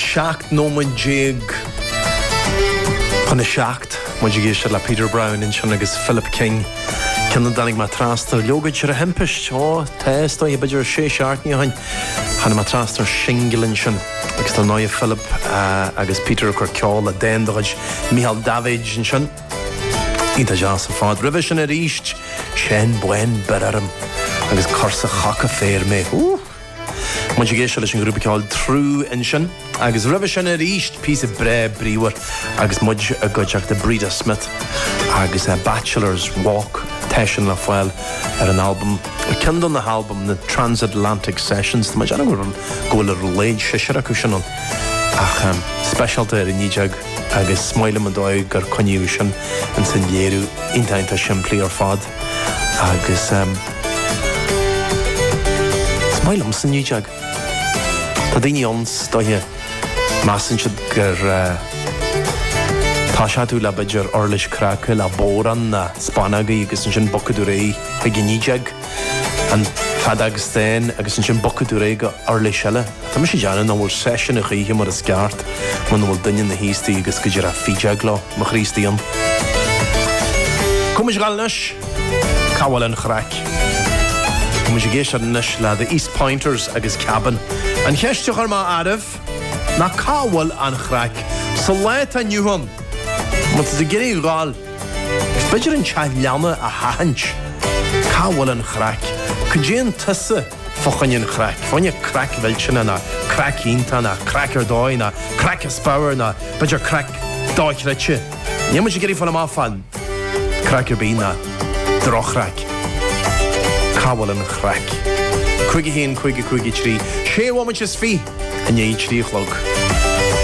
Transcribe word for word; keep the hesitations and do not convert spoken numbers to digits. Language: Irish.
Shacht Noman Jig Chun na Shacht Muid géiste le Peter Brown in sin agus Philip King Cinan danig má trastar leogaid ar a hempist ó testa i beidir sé seartní hain Chana má trastar singilin sin agus tá náia Philip uh, agus Peter chur ceáil a déndagaid Michael David in sin Ínta jazz a fád ribh sin a ríist sin buin berarm agus corsa chacha fér mé Muid géiste leis an grúpa ceáil trú in sin agus ribh sin a ríist pí a bre bríomhar agus muid a goideach de Breda Smith agus a Bachelor's Walk Tesin le fáil ar an album Cindon na album na Transatlantic Sessions Tá deanna gur an ggóil ar léid siisiir acu sin an ach um, specialta ar a nídeag agus smaile an dóid gur coniú sin an san léirú intainta siimplí ar fad agus um, smaile am san nídeag Tá daoine ons dóthe measan siad gur uh, tá seadú le beidir orlis cracha le bóran na Spánaga agus an sin bocadú ré a gnídeag an fad agus déin agus an sin bocadú ré go orlis eile. Tá me sé deanna ná bhfuil sesin a chuíthe mar a sceart man bhfuil duine na híostaí agus go deireadh fideag lá mo chríostaíon. Cumas galneis cabhail an chrac. Cumas géis ar nes le the East Pointers agus Cabin. An cheistteach ar má arah na cabhail an chrac sa leit a nniuhan. Mas is a gyrru gáil. Is beidir an teag leanna a haint. Cabhail an chrac. Cydéan tusa fochan an chrac. Fáinne crac bhilsena na crac ínta na crac ar dói na crac a spáir na beidir crac dóich reitse. Ní mu sé gyrru fan am áfan. Crac ar bí na drochrach. Cabhail an chrac. Cuigi hén, cuigi cuigi trí. Sé bhhaid is fi. A né trí chlog.